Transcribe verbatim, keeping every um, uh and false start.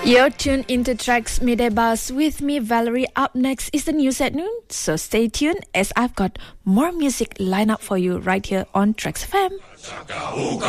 You're tuned into Tracks Midday Buzz with me, Valerie. Up next is the news at noon, so stay tuned as I've got more music lined up for you right here on Tracks F M.